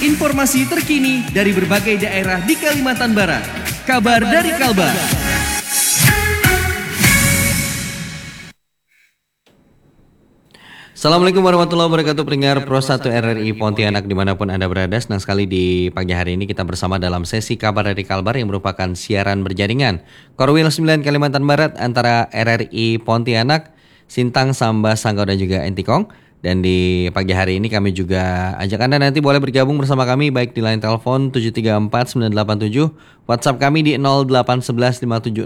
Informasi terkini dari berbagai daerah di Kalimantan Barat. Kabar dari Kalbar. Assalamualaikum warahmatullahi wabarakatuh, pendengar Pro 1 RRI Pontianak dimanapun Anda berada. Senang sekali di pagi hari ini kita bersama dalam sesi Kabar dari Kalbar yang merupakan siaran berjaringan Korwil 9 Kalimantan Barat antara RRI Pontianak, Sintang, Sambas, Sanggau dan juga Entikong. Dan di pagi hari ini kami juga ajak Anda nanti boleh bergabung bersama kami baik di line telepon 734-987, WhatsApp kami di 0811-570-1042.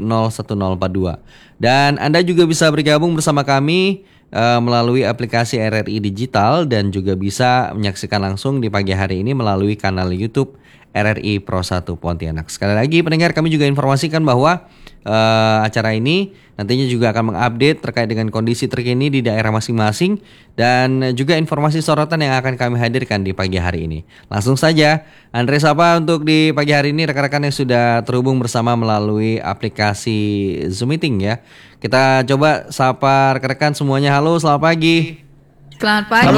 Dan Anda juga bisa bergabung bersama kami melalui aplikasi RRI Digital dan juga bisa menyaksikan langsung di pagi hari ini melalui kanal YouTube RRI Pro 1 Pontianak. Sekali lagi pendengar, kami juga informasikan bahwa acara ini nantinya juga akan mengupdate terkait dengan kondisi terkini di daerah masing-masing dan juga informasi sorotan yang akan kami hadirkan di pagi hari ini. Langsung saja, Andre sapa untuk di pagi hari ini rekan-rekan yang sudah terhubung bersama melalui aplikasi Zoom Meeting ya. Kita coba sapa rekan-rekan semuanya. Halo, selamat pagi. Selamat pagi,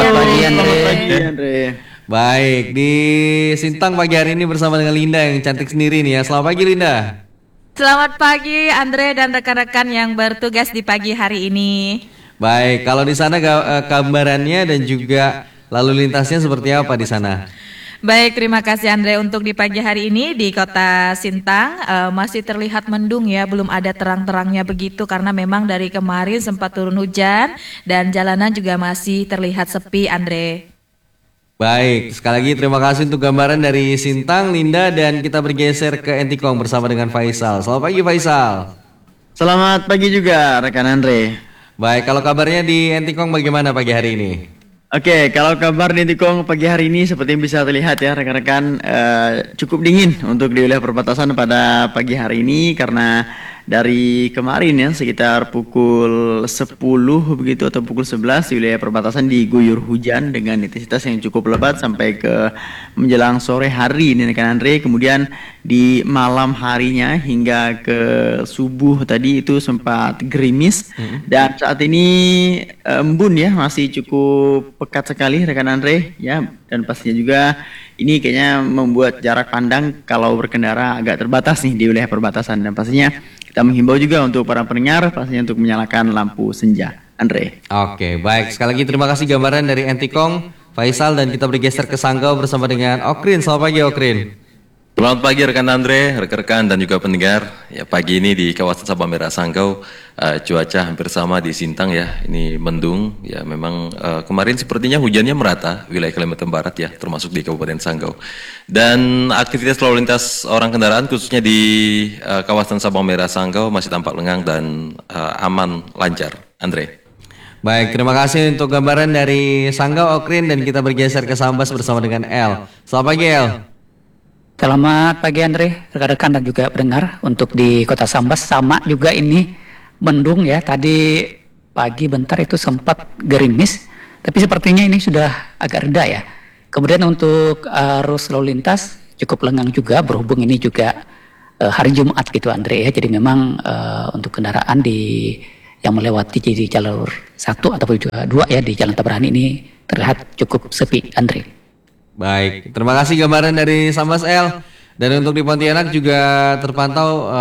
Andre. Baik, di Sintang pagi hari ini bersama dengan Linda yang cantik sendiri nih ya. Selamat pagi Linda. Selamat pagi Andre dan rekan-rekan yang bertugas di pagi hari ini. Baik, kalau di sana gambarannya dan juga lalu lintasnya seperti apa di sana? Baik, terima kasih Andre. Untuk di pagi hari ini di kota Sintang masih terlihat mendung ya, belum ada terang-terangnya begitu karena memang dari kemarin sempat turun hujan dan jalanan juga masih terlihat sepi Andre. Baik, sekali lagi terima kasih untuk gambaran dari Sintang, Linda, dan kita bergeser ke Entikong bersama dengan Faisal. Selamat pagi Faisal. Selamat pagi juga rekan Andre. Baik, kalau kabarnya di Entikong bagaimana pagi hari ini? Oke, kalau kabar di Entikong pagi hari ini seperti yang bisa terlihat ya rekan-rekan, cukup dingin untuk di wilayah perbatasan pada pagi hari ini karena dari kemarin ya sekitar pukul 10 begitu atau pukul 11 di wilayah perbatasan diguyur hujan dengan intensitas yang cukup lebat sampai ke menjelang sore hari ini rekan Andre. Kemudian di malam harinya hingga ke subuh tadi itu sempat gerimis dan saat ini embun ya masih cukup pekat sekali rekan Andre ya, dan pastinya juga ini kayaknya membuat jarak pandang kalau berkendara agak terbatas nih di wilayah perbatasan, dan pastinya kita menghimbau juga untuk para pendengar pastinya untuk menyalakan lampu senja. Andre. Oke, baik. Sekali lagi terima kasih gambaran dari Entikong, Faisal, dan kita bergeser ke Sanggau bersama dengan Okrin. Selamat pagi Okrin. Selamat pagi rekan Andre, rekan-rekan dan juga pendengar. Ya, pagi ini di kawasan Sabang Merah Sanggau cuaca hampir sama di Sintang ya. Ini mendung ya, memang kemarin sepertinya hujannya merata wilayah Kalimantan Barat ya, termasuk di Kabupaten Sanggau. Dan aktivitas lalu lintas orang kendaraan khususnya di kawasan Sabang Merah Sanggau masih tampak lengang dan aman lancar. Andre. Baik, terima kasih untuk gambaran dari Sanggau Okrin, dan kita bergeser ke Sambas bersama dengan El. Selamat pagi El. Selamat pagi Andre, rekan-rekan dan juga pendengar. Untuk di kota Sambas sama juga ini mendung ya. Tadi pagi bentar itu sempat gerimis, tapi sepertinya ini sudah agak reda ya. Kemudian untuk arus lalu lintas cukup lengang juga, berhubung ini juga hari Jumat gitu Andre ya. Jadi memang untuk kendaraan yang melewati di jalur 1 ataupun juga 2 ya di Jalan Tabrani ini terlihat cukup sepi Andre. Baik, terima kasih gambaran dari Sambas El. Dan untuk di Pontianak juga terpantau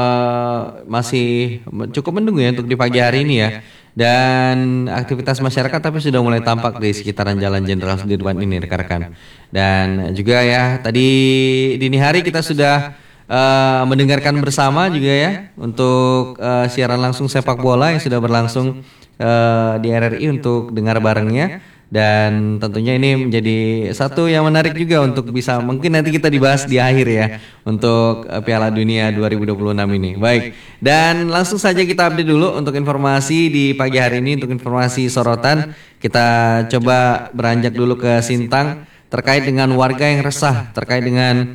masih cukup mendung ya untuk di pagi hari ini ya. Dan aktivitas masyarakat tapi sudah mulai tampak di sekitaran Jalan Jenderal Sudirman ini rekan-rekan. Dan juga ya tadi dini hari kita sudah mendengarkan bersama juga ya untuk siaran langsung sepak bola yang sudah berlangsung di RRI untuk dengar barengnya. Dan tentunya ini menjadi satu yang menarik juga untuk bisa mungkin nanti kita dibahas di akhir ya untuk Piala Dunia 2026 ini. Baik, dan langsung saja kita update dulu untuk informasi di pagi hari ini. Untuk informasi sorotan kita coba beranjak dulu ke Sintang terkait dengan warga yang resah terkait dengan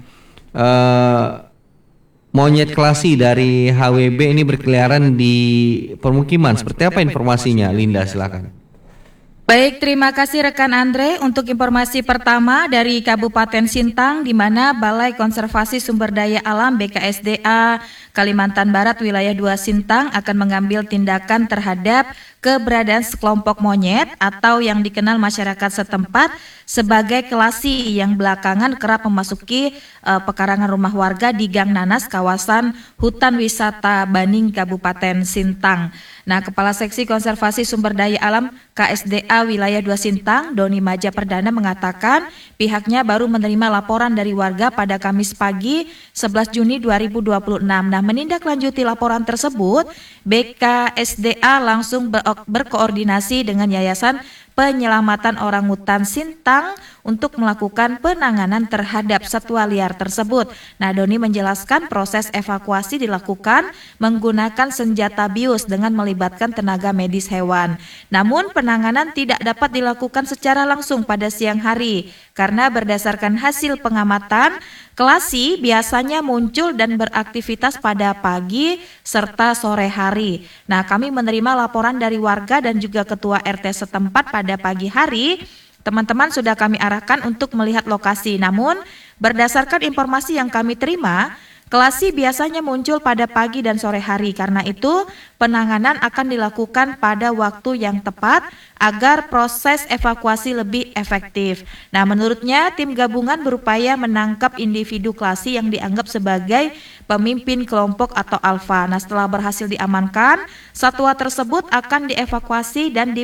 monyet klasi dari HWB ini berkeliaran di permukiman. Seperti apa informasinya? Linda silakan. Baik, terima kasih rekan Andre. Untuk informasi pertama dari Kabupaten Sintang, di mana Balai Konservasi Sumber Daya Alam BKSDA Kalimantan Barat Wilayah 2 Sintang akan mengambil tindakan terhadap keberadaan sekelompok monyet atau yang dikenal masyarakat setempat sebagai kelasi yang belakangan kerap memasuki pekarangan rumah warga di Gang Nanas, kawasan Hutan Wisata Baning, Kabupaten Sintang. Nah, Kepala Seksi Konservasi Sumber Daya Alam KSDA Wilayah 2 Sintang, Doni Maja Perdana mengatakan pihaknya baru menerima laporan dari warga pada Kamis pagi 11 Juni 2026. Nah, menindaklanjuti laporan tersebut, BKSDA langsung berkoordinasi dengan Yayasan Penyelamatan Orangutan Sintang untuk melakukan penanganan terhadap satwa liar tersebut. Nah, Doni menjelaskan proses evakuasi dilakukan menggunakan senjata bius dengan melibatkan tenaga medis hewan. Namun penanganan tidak dapat dilakukan secara langsung pada siang hari karena berdasarkan hasil pengamatan, kelasi biasanya muncul dan beraktivitas pada pagi serta sore hari. Nah, kami menerima laporan dari warga dan juga ketua RT setempat pada pagi hari. Teman-teman sudah kami arahkan untuk melihat lokasi. Namun, berdasarkan informasi yang kami terima, kelasi biasanya muncul pada pagi dan sore hari. Karena itu, penanganan akan dilakukan pada waktu yang tepat agar proses evakuasi lebih efektif. Nah, menurutnya tim gabungan berupaya menangkap individu kelasi yang dianggap sebagai pemimpin kelompok atau alfa. Nah, setelah berhasil diamankan, satwa tersebut akan dievakuasi dan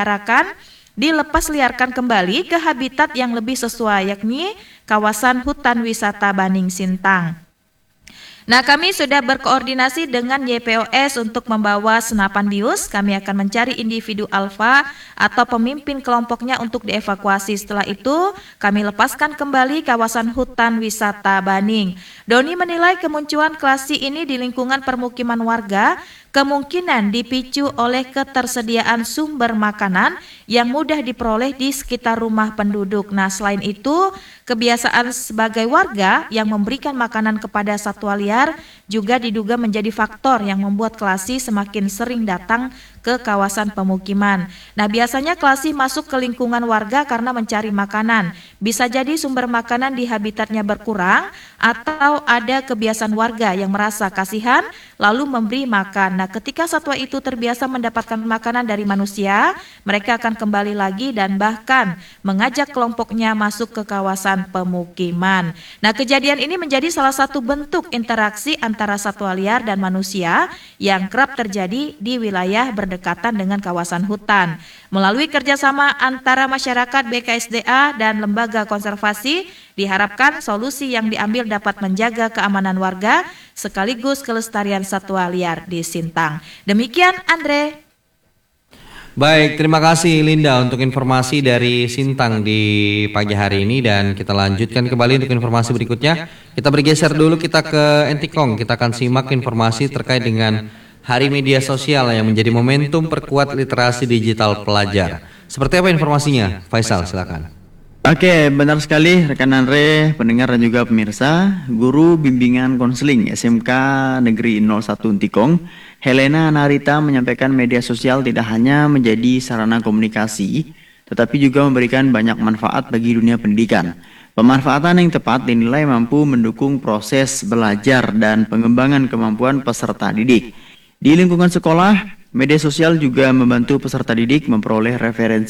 dilepas liarkan kembali ke habitat yang lebih sesuai, yakni kawasan Hutan Wisata Baning Sintang. Nah, kami sudah berkoordinasi dengan YPOS untuk membawa senapan bius. Kami akan mencari individu alfa atau pemimpin kelompoknya untuk dievakuasi. Setelah itu, kami lepaskan kembali kawasan Hutan Wisata Baning. Doni menilai kemunculan kelasi ini di lingkungan permukiman warga kemungkinan dipicu oleh ketersediaan sumber makanan yang mudah diperoleh di sekitar rumah penduduk. Nah, selain itu, kebiasaan sebagai warga yang memberikan makanan kepada satwa liar juga diduga menjadi faktor yang membuat kelasi semakin sering datang ke kawasan pemukiman. Nah, biasanya kelasi masuk ke lingkungan warga karena mencari makanan. Bisa jadi sumber makanan di habitatnya berkurang atau ada kebiasaan warga yang merasa kasihan lalu memberi makan. Nah, ketika satwa itu terbiasa mendapatkan makanan dari manusia, mereka akan kembali lagi dan bahkan mengajak kelompoknya masuk ke kawasan pemukiman. Nah, kejadian ini menjadi salah satu bentuk interaksi antara satwa liar dan manusia yang kerap terjadi di wilayah berdekatan dengan kawasan hutan. Melalui kerjasama antara masyarakat, BKSDA, dan lembaga konservasi, diharapkan solusi yang diambil dapat menjaga keamanan warga sekaligus kelestarian satwa liar di Sintang. Demikian, Andre. Baik, terima kasih Linda untuk informasi dari Sintang di pagi hari ini, dan kita lanjutkan kembali untuk informasi berikutnya. Kita bergeser dulu, kita ke Entikong. Kita akan simak informasi terkait dengan Hari Media Sosial yang menjadi momentum perkuat literasi digital pelajar. Seperti apa informasinya? Faisal, silakan. Oke, benar sekali rekan Andre, pendengar dan juga pemirsa. Guru bimbingan konseling SMK Negeri 01 Entikong, Helena Narita, menyampaikan media sosial tidak hanya menjadi sarana komunikasi, tetapi juga memberikan banyak manfaat bagi dunia pendidikan. Pemanfaatan yang tepat dinilai mampu mendukung proses belajar dan pengembangan kemampuan peserta didik. Di lingkungan sekolah, media sosial juga membantu peserta didik memperoleh referensi